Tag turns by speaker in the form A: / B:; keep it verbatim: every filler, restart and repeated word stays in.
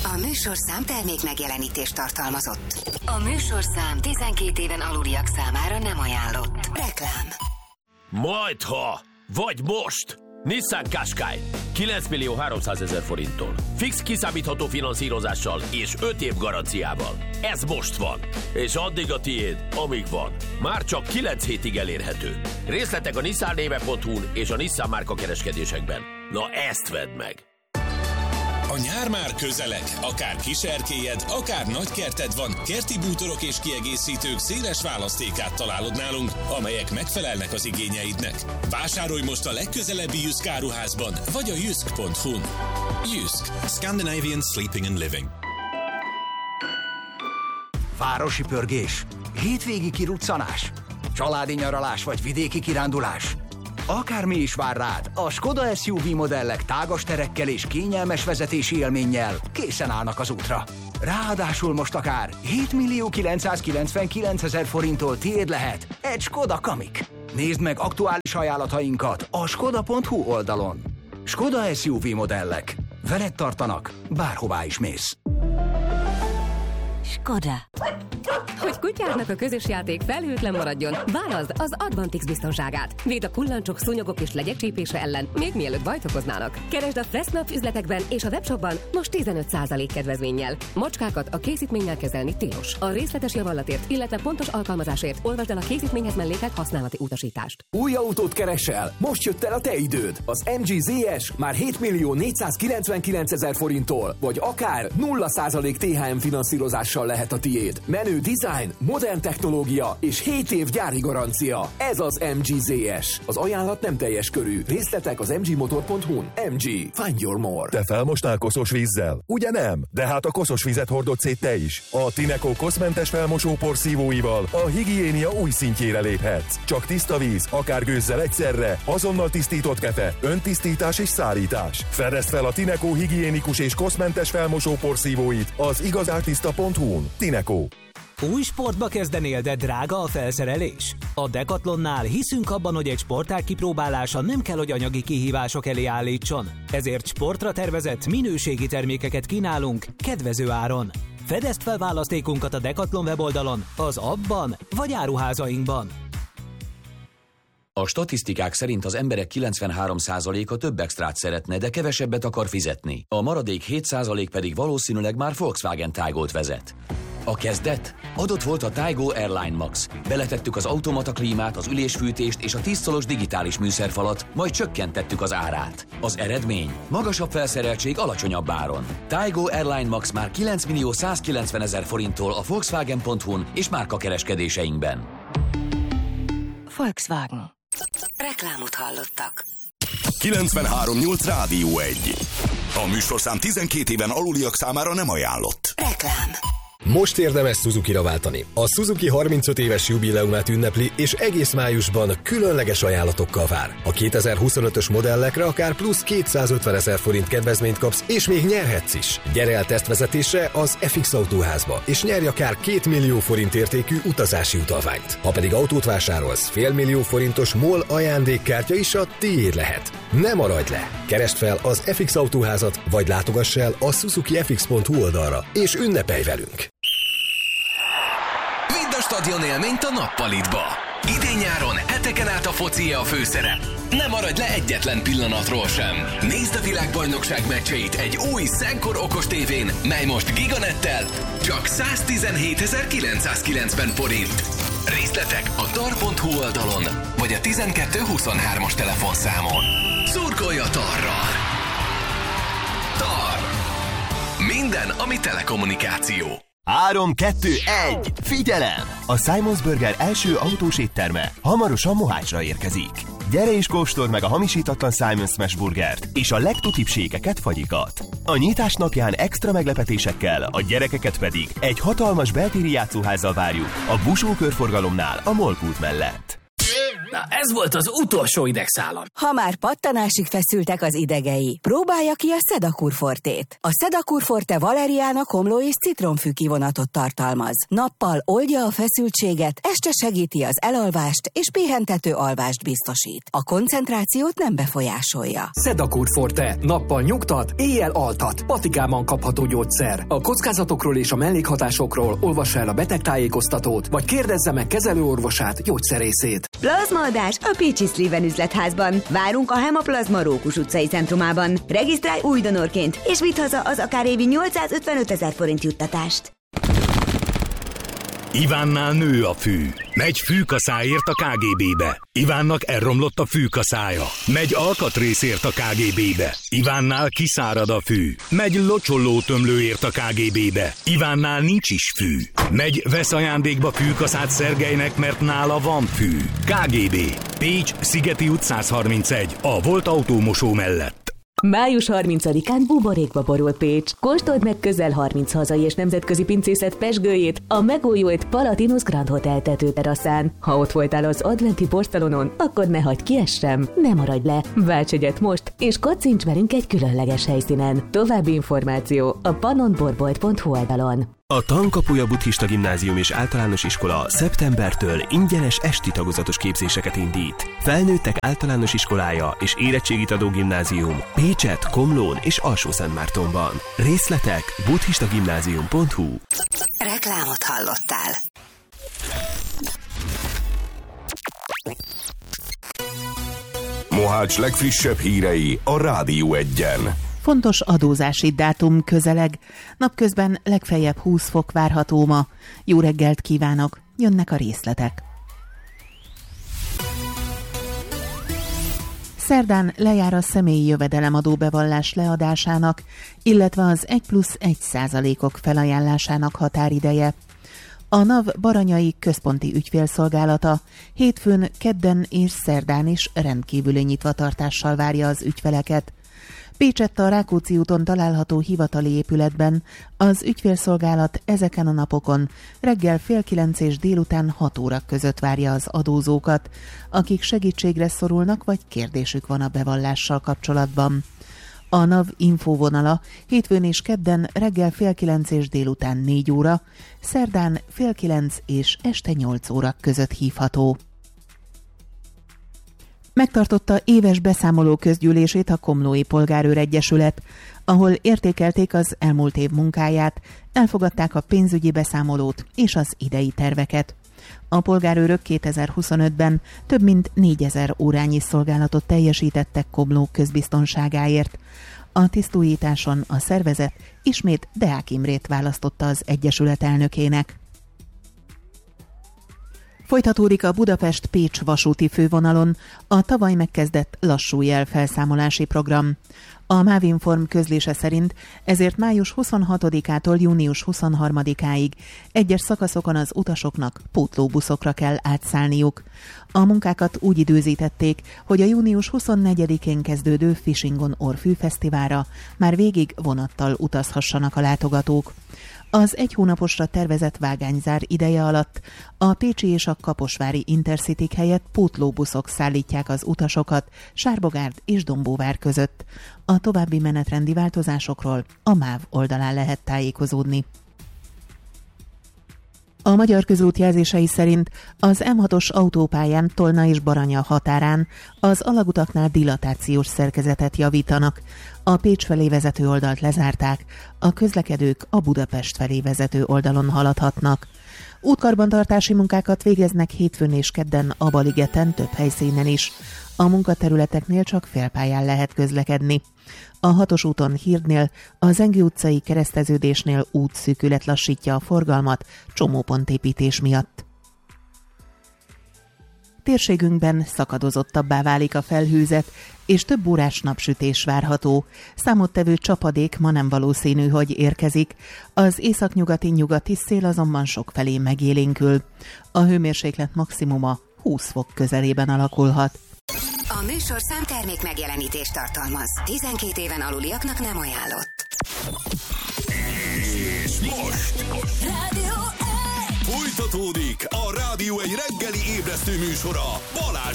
A: A műsorszám termék megjelenítést tartalmazott. A műsorszám tizenkét éven aluliak számára nem ajánlott. Reklám.
B: Majdha, vagy most! Nissan Qashqai kilenc millió háromszázezer forinttól. Fix kiszámítható finanszírozással és öt év garanciával. Ez most van. És addig a tiéd, amíg van. Már csak kilenc hétig elérhető. Részletek a nissan néve pont hu-n és a Nissan márka kereskedésekben. Na ezt vedd meg!
C: A nyár már közeleg, akár kiserkélyed, akár nagykerted van, kerti bútorok és kiegészítők széles választékát találod nálunk, amelyek megfelelnek az igényeidnek. Vásárolj most a legközelebbi Jysk áruházban, vagy a jysk pont hu-n. Jysk. Scandinavian Sleeping and Living.
D: Városi pörgés, hétvégi kiruccanás, családi nyaralás vagy vidéki kirándulás. Akármi is vár rád, a Skoda es u vé modellek tágas terekkel és kényelmes vezetési élménnyel készen állnak az útra. Ráadásul most akár hét millió kilencszázkilencvenkilencezer forinttól tiéd lehet egy Skoda Kamiq. Nézd meg aktuális ajánlatainkat a skoda pont hu oldalon. Skoda es u vé modellek. Veled tartanak, bárhová is mész.
E: Skoda. Hogy kutyádnak a közös játék felhőtlen maradjon, válaszd az Advantix biztonságát. Véd a kullancsok, szúnyogok és legyek csípése ellen, még mielőtt bajt okoznának. Keresd a Fressnapf üzletekben és a webshopban most tizenöt százalék kedvezménnyel. Macskákat a készítménnyel kezelni tilos. A részletes javallatért, illetve pontos alkalmazásért olvasd el a készítményhez mellékelt használati utasítást.
F: Új autót keresel? Most jött el a te időd. Az em gé zé es már hét millió négyszázkilencvenkilencezer forinttól, vagy akár nulla százalék té há em finanszírozással lehet a tiéd. Menő design, modern technológia és hét év gyári garancia. Ez az em gé zé es. Az ajánlat nem teljes körű. Részletek az em gé motor pont hu-n. em gé. Find your more.
G: Te felmostál koszos vízzel? Ugye nem? De hát a koszos vizet hordod szét te is. A Tineco koszmentes felmosópor szívóival a higiénia új szintjére léphetsz. Csak tiszta víz, akár gőzzel egyszerre, azonnal tisztított kefe, öntisztítás és szárítás. Fedezd fel a Tineco higiénikus és koszmentes felmosópor szívóit az igazáltiszta pont hu-n. Tineco.
H: Új sportba kezdenél, de drága a felszerelés? A Decathlonnál hiszünk abban, hogy egy sportág kipróbálása nem kell, hogy anyagi kihívások elé állítson. Ezért sportra tervezett, minőségi termékeket kínálunk kedvező áron. Fedezd fel választékunkat a Decathlon weboldalon, az appban vagy áruházainkban.
I: A statisztikák szerint az emberek kilencvenhárom százaléka több extrát szeretne, de kevesebbet akar fizetni. A maradék hét százalék pedig valószínűleg már Volkswagen Taygot vezet. A kezdet? Adott volt a Taygo Airline Max. Beletettük az automata klímát, az ülésfűtést és a tíz szolos digitális műszerfalat, majd csökkentettük az árát. Az eredmény? Magasabb felszereltség alacsonyabb áron. Taygo Airline Max már kilenc millió százkilencvenezer forinttól a Volkswagen pont hu-n és márkakereskedéseinkben.
A: Volkswagen. Reklámot hallottak.
J: kilencvenhárom nyolc Rádió egy. A műsorszám tizenkét éven aluliak számára nem ajánlott.
A: Reklám.
K: Most érdemes Suzuki-ra váltani. A Suzuki harmincöt éves jubileumát ünnepli, és egész májusban különleges ajánlatokkal vár. A kétezer-huszonötös modellekre akár plusz kétszázötvenezer forint kedvezményt kapsz, és még nyerhetsz is. Gyere el tesztvezetésre az ef iksz autóházba, és nyerj akár két millió forint értékű utazási utalványt. Ha pedig autót vásárolsz, fél millió forintos MOL ajándékkártya is a tiéd lehet. Ne maradj le! Keresd fel az ef iksz autóházat, vagy látogass el a suzuki f x pont hu oldalra, és ünnepelj velünk!
L: Vidd a stadion élményt a nappalitba! Idén-nyáron heteken át a focie a főszerep. Ne maradj le egyetlen pillanatról sem. Nézd a világbajnokság meccseit egy új Szenkor okos tévén, mely most giganettel csak száztizenhétezer-kilencszázkilencven forint. Részletek a tar pont hu oldalon, vagy a tizenkettő huszonhármas telefonszámon. Szurkolj a Tarral! Tar. Minden, ami telekommunikáció.
M: három, kettő, egy. Figyelem! A Simons Burger első autós étterme hamarosan Mohácsra érkezik. Gyere és kóstold meg a hamisítatlan Simons Smash Burgert és a legtutibbségeket, fagyikat. A nyitás napján extra meglepetésekkel, a gyerekeket pedig egy hatalmas beltéri játszóházzal várjuk a Busó körforgalomnál a Molkult mellett.
N: Na, ez volt az utolsó idegszálam.
O: Ha már pattanásig feszültek az idegei, próbálja ki a Sedakur Fortét. A Sedakur Forte valeriána, komló és citromfű kivonatot tartalmaz. Nappal oldja a feszültséget, este segíti az elalvást és pihentető alvást biztosít. A koncentrációt nem befolyásolja.
F: Sedakur Forte. Nappal nyugtat, éjjel altat. Patikában kapható gyógyszer. A kockázatokról és a mellékhatásokról olvassa el a betegtájékoztatót, vagy kérdezze meg kezelőorvosát, gyógyszerészét.
P: Plazmaadás a Pécsi Sliven üzletházban. Várunk a Hemaplazma Rókus utcai centrumában. Regisztrálj új donorként, és vidd haza az akár évi nyolcszázötvenöt ezer forint juttatást.
Q: Ivánnál nő a fű. Megy fűkaszáért a ká gé bé-be. Ivánnak elromlott a fűkaszája. Megy alkatrészért a ká gé bé-be. Ivánnál kiszárad a fű. Megy locsollótömlőért a ká gé bé-be. Ivánnál nincs is fű. Megy vesz ajándékba fűkaszát Szergejnek, mert nála van fű. ká gé bé. Pécs, Szigeti út száz harmincegy. A Volt autómosó mellett.
R: május harmincadikán buborékba borul Pécs. Kóstold meg közel harminc hazai és nemzetközi pincészet pezsgőjét a megújult Palatinus Grand Hotel tetőteraszán. Ha ott voltál az adventi portalonon, akkor ne hagyd ki ezt sem, ne maradj le. Válts egyet most, és koccints velünk egy különleges helyszínen. További információ a pannonborbolt pont hu oldalon.
M: A Tankapuja Buddhista Gimnázium és Általános Iskola szeptembertől ingyenes esti tagozatos képzéseket indít. Felnőttek általános iskolája és érettségit adó gimnázium Pécset, Komlón és Alsó-Szentmártonban. Részletek buddhistagimnázium pont hu.
A: Reklámot hallottál.
J: Mohács legfrissebb hírei a Rádió Egyen.
S: Fontos adózási dátum közeleg, napközben legfeljebb húsz fok várható ma. Jó reggelt kívánok, jönnek a részletek. Szerdán lejár a személyi jövedelemadó bevallás leadásának, illetve az egy plusz egy százalékok felajánlásának határideje. A NAV Baranyai Központi Ügyfélszolgálata hétfőn, kedden és szerdán is rendkívüli nyitvatartással várja az ügyfeleket. Pécsett a Rákóczi úton található hivatali épületben az ügyfélszolgálat ezeken a napokon reggel fél kilenc és délután hat óra között várja az adózókat, akik segítségre szorulnak vagy kérdésük van a bevallással kapcsolatban. A NAV infóvonala hétfőn és kedden reggel fél kilenc és délután négy óra, szerdán fél kilenc és este nyolc óra között hívható. Megtartotta éves beszámoló közgyűlését a Komlói Polgárőr Egyesület, ahol értékelték az elmúlt év munkáját, elfogadták a pénzügyi beszámolót és az idei terveket. A polgárőrök kétezer-huszonötben több mint négyezer órányi szolgálatot teljesítettek Komló közbiztonságáért. A tisztújításon a szervezet ismét Deák Imrét választotta az Egyesület elnökének. Folytatódik a Budapest-Pécs vasúti fővonalon a tavaly megkezdett lassú jelfelszámolási program. A Mávinform közlése szerint ezért május huszonhatodikától június huszonharmadikáig egyes szakaszokon az utasoknak pótlóbuszokra kell átszállniuk. A munkákat úgy időzítették, hogy a június huszonnegyedikén kezdődő Fishing on Ore fűfesztiválra már végig vonattal utazhassanak a látogatók. Az egy hónaposra tervezett vágányzár ideje alatt a pécsi és a kaposvári Intercityk helyett pótlóbuszok szállítják az utasokat Sárbogárd és Dombóvár között. A további menetrendi változásokról a MÁV oldalán lehet tájékozódni. A Magyar Közút jelzései szerint az em hatos autópályán Tolna és Baranya határán az alagutaknál dilatációs szerkezetet javítanak. A Pécs felé vezető oldalt lezárták, a közlekedők a Budapest felé vezető oldalon haladhatnak. Útkarbantartási munkákat végeznek hétfőn és kedden a Baligeten több helyszínen is. A munkaterületeknél csak félpályán lehet közlekedni. A hatos úton Hirdnél, a Zengő utcai kereszteződésnél útszűkület lassítja a forgalmat csomópontépítés miatt. Térségünkben szakadozottabbá válik a felhőzet, és több órás napsütés várható. Számottevő csapadék ma nem valószínű, hogy érkezik. Az északnyugati nyugati szél azonban sokfelé megélénkül. A hőmérséklet maximuma húsz fok közelében alakulhat.
A: A műsorszám termék megjelenítést tartalmaz. tizenkét éven aluliaknak nem ajánlott.
J: És most Rádió egy! Folytatódik a Rádió egy reggeli ébresztő műsora Balázs